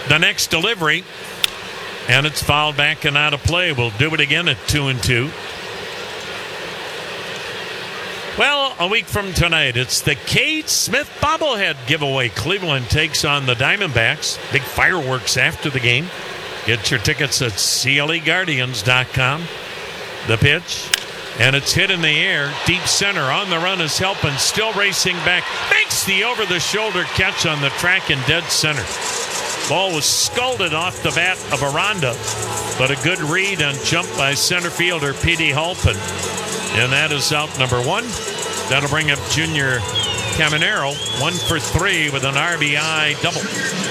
the next delivery, and it's fouled back and out of play. We'll do it again at 2-2. Well, a week from tonight, it's the Kate Smith bobblehead giveaway. Cleveland takes on the Diamondbacks. Big fireworks after the game. Get your tickets at CLEGuardians.com. The pitch, and it's hit in the air. Deep center, on the run is Helpin, still racing back. Makes the over-the-shoulder catch on the track in dead center. Ball was sculled off the bat of Aranda, but a good read and jump by center fielder Petey Halpin. And that is out number one. That'll bring up Junior Caminero, 1 for 3 with an RBI double.